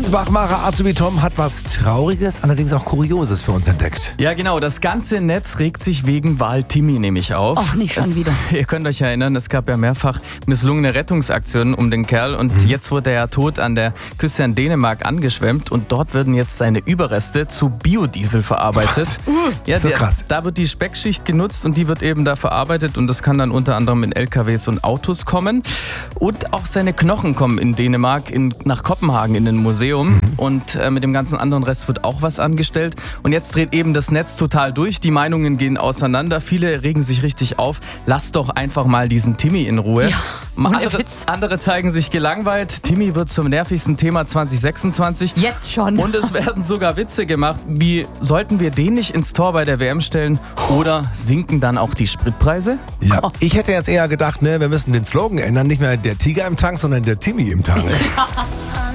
Und Wachmacher Azubi Tom hat was Trauriges, allerdings auch Kurioses für uns entdeckt. Ja genau, das ganze Netz regt sich wegen Wal Timmy nämlich auf. Och, nicht schon wieder. Ihr könnt euch erinnern, es gab ja mehrfach misslungene Rettungsaktionen um den Kerl und jetzt wurde er ja tot an der Küste in Dänemark angeschwemmt und dort werden jetzt seine Überreste zu Biodiesel verarbeitet. Ja, so krass. Da wird die Speckschicht genutzt und die wird eben da verarbeitet und das kann dann unter anderem in LKWs und Autos kommen. Und auch seine Knochen kommen in Dänemark nach Kopenhagen in ein Museum und mit dem ganzen anderen Rest wird auch was angestellt. Und jetzt dreht eben das Netz total durch, die Meinungen gehen auseinander, viele regen sich richtig auf. Lasst doch einfach mal diesen Timmy in Ruhe. Ja, andere zeigen sich gelangweilt. Timmy wird zum nervigsten Thema 2026. Jetzt schon. Und es werden sogar Witze gemacht, wie sollten wir den nicht ins Tor bei der WM stellen oder sinken dann auch die Spritpreise? Ja, ich hätte jetzt eher gedacht, wir müssen den Slogan ändern, nicht mehr der Tiger im Tank, sondern der Timmy im Tank.